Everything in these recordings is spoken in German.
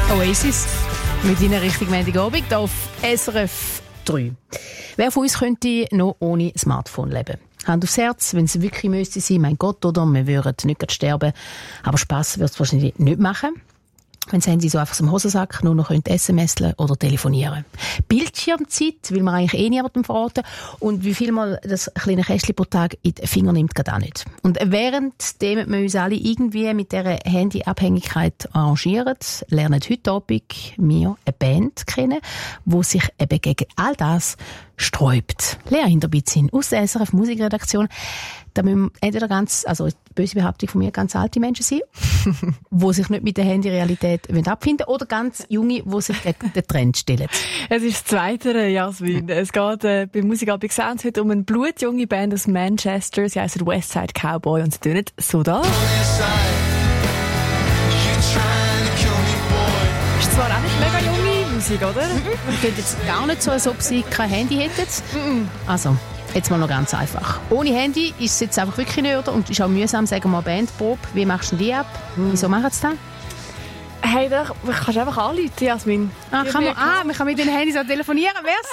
Oasis mit Ihnen richtig Montagabend auf SRF 3. Wer von uns könnte noch ohne Smartphone leben? Hand aufs Herz, wenn es wirklich müsste sein, mein Gott, oder? Wir würden nicht gerade sterben. Aber Spass wird es wahrscheinlich nicht machen. Wenn das Handy so einfach im Hosensack nur noch SMS'len oder telefonieren. Bildschirmzeit will man eigentlich niemandem verraten. Und wie viel mal das kleine Kästchen pro Tag in die Finger nimmt, geht auch nicht. Und währenddem wir uns alle irgendwie mit dieser Handyabhängigkeit arrangieren, lernen heute Abend wir eine Band kennen, die sich eben gegen all das sträubt. Lea Hinterbitzin aus der SRF Musikredaktion. Da müssen entweder böse Behauptung von mir, ganz alte Menschen sein, die sich nicht mit der Handyrealität abfinden wollen, oder ganz junge, die sich gegen den Trend stellen. Es ist das Zweite, Jasmin. Es geht bei Musikabend Sounds heute um eine blutjunge Band aus Manchester. Sie heisst Westside Cowboy und sie tönen so da. Ist zwar auch nicht mega junge Musik, oder? Ich finde jetzt gar nicht so, als ob sie kein Handy hätten. Also, jetzt mal noch ganz einfach. Ohne Handy ist es jetzt einfach wirklich nicht, oder? Und ist auch mühsam, sagen wir mal, Bandprobe. Wie machst du die ab? Wieso machen sie das? Hey, da kannst du einfach anrufen, Jasmin. Man kann mit den Handys auch telefonieren.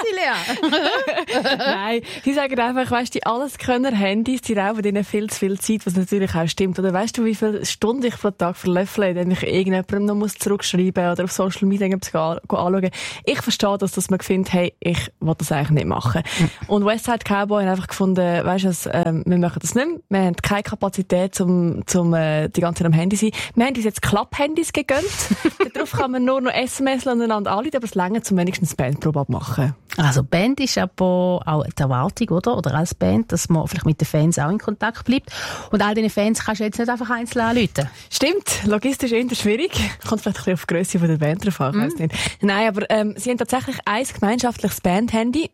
Merci, Lea. Nein, sie sagen einfach, weisst du, die Alleskönner-Handys, die rauben ihnen viel zu viel Zeit, was natürlich auch stimmt. Oder weißt du, wie viele Stunden ich pro Tag verlöffle, indem ich irgendjemandem noch zurückschreiben oder auf Social Media anschauen. Ich verstehe dass man findet, hey, ich will das eigentlich nicht machen. Und Westside Cowboy haben einfach gefunden, weisst du, wir machen das nicht mehr. Wir haben keine Kapazität, um die ganze Zeit am Handy zu sein. Wir haben uns jetzt Klapp-Handys gegönnt. Darauf kann man nur noch SMS aneinander anrufen, aber es reicht, um wenigstens Bandprobe abmachen. Also Band ist aber auch die Erwartung, oder als Band, dass man vielleicht mit den Fans auch in Kontakt bleibt. Und all diesen Fans kannst du jetzt nicht einfach einzeln anrufen. Stimmt, logistisch eher schwierig. Kommt vielleicht ein bisschen auf die Grösse der Band drauf an, ich weiss nicht. Nein, aber sie haben tatsächlich ein gemeinschaftliches Band-Handy.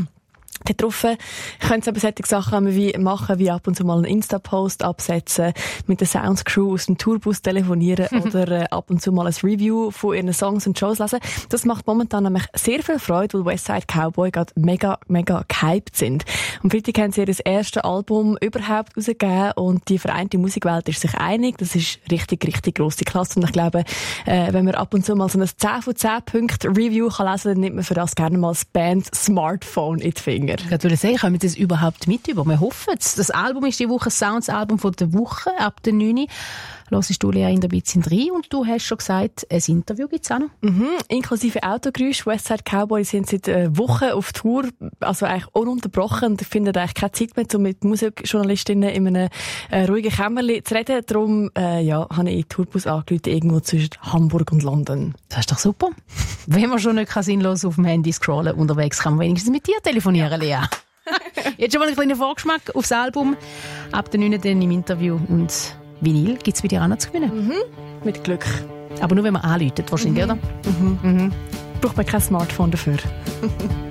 Darauf können sie aber solche Sachen machen, wie ab und zu mal einen Insta-Post absetzen, mit der Sounds-Crew aus dem Tourbus telefonieren oder ab und zu mal ein Review von ihren Songs und Shows lesen. Das macht momentan nämlich sehr viel Freude, weil Westside Cowboy gerade mega, mega gehypt sind. Am Freitag haben sie ihr erstes Album überhaupt rausgegeben und die vereinte Musikwelt ist sich einig. Das ist richtig, richtig grosse Klasse und ich glaube, wenn man ab und zu mal so ein 10 von 10 Punkte Review kann lesen, dann nimmt man für das gerne mal das Band-Smartphone in die Finger. Ich würde sagen, kommen wir das überhaupt mit über? Wir hoffen es. Das Album ist die Woche das Sounds-Album von der Woche, ab der 9. Hörst du Lea Hinterbitzin 3 und du hast schon gesagt, ein Interview gibt es auch noch. Inklusive Autogeräusch. Westside Cowboy sind seit Wochen auf Tour, also eigentlich ununterbrochen und finden eigentlich keine Zeit mehr, um mit Musikjournalistinnen in einem ruhigen Kämmerchen zu reden. Darum habe ich in den Tourbus angerufen, irgendwo zwischen Hamburg und London. Das ist doch super. Wenn man schon nicht sinnlos auf dem Handy scrollen unterwegs kann man wenigstens mit dir telefonieren, Lea. Jetzt schon mal einen kleinen Vorgeschmack aufs Album. Ab der 9. dann im Interview und Vinyl gibt es bei dir auch noch zu gewinnen. Mit Glück. Aber nur, wenn man anruft, wahrscheinlich, oder? Braucht man kein Smartphone dafür.